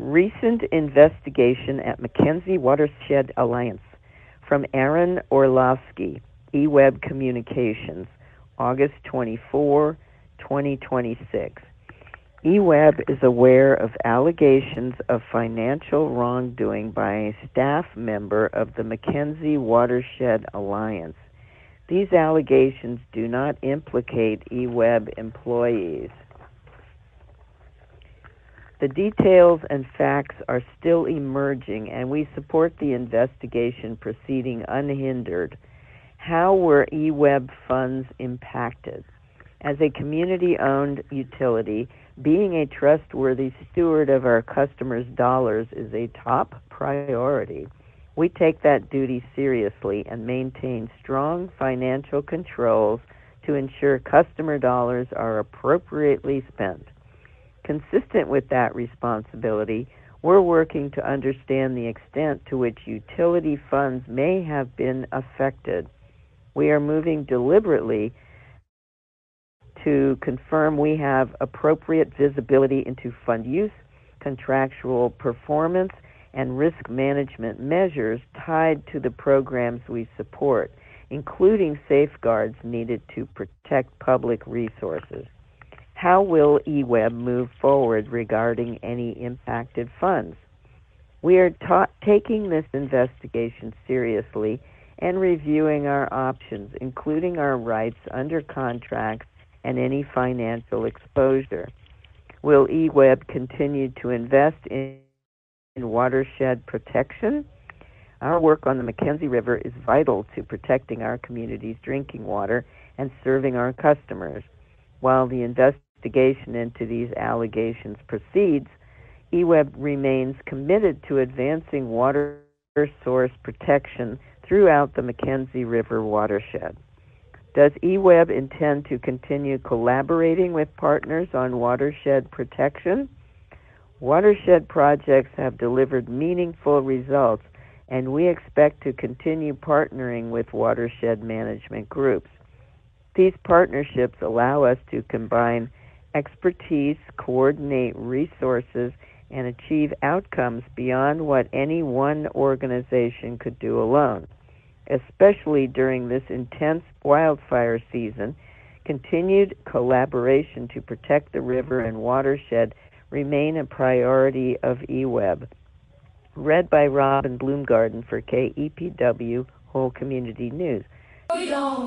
Recent investigation at Mackenzie Watershed Alliance from Aaron Orlovsky, eWeb Communications, August 24, 2026. eWeb is aware of allegations of financial wrongdoing by a staff member of the Mackenzie Watershed Alliance. These allegations do not implicate eWeb employees. The details and facts are still emerging, and we support the investigation proceeding unhindered. How were eWeb funds impacted? As a community-owned utility, being a trustworthy steward of our customers' dollars is a top priority. We take that duty seriously and maintain strong financial controls to ensure customer dollars are appropriately spent. Consistent with that responsibility, we're working to understand the extent to which utility funds may have been affected. We are moving deliberately to confirm we have appropriate visibility into fund use, contractual performance, and risk management measures tied to the programs we support, including safeguards needed to protect public resources. How will eWeb move forward regarding any impacted funds? We are taking this investigation seriously and reviewing our options, including our rights under contracts and any financial exposure. Will eWeb continue to invest in watershed protection? Our work on the Mackenzie River is vital to protecting our community's drinking water and serving our customers. While the investigation into these allegations proceeds, eWeb remains committed to advancing water source protection throughout the Mackenzie River watershed. Does eWeb intend to continue collaborating with partners on watershed protection? Watershed projects have delivered meaningful results, and we expect to continue partnering with watershed management groups. These partnerships allow us to combine expertise, coordinate resources, and achieve outcomes beyond what any one organization could do alone. Especially during this intense wildfire season, continued collaboration to protect the river and watershed remain a priority of eWeb. Read by Robin Bloomgarden for KEPW Whole Community News.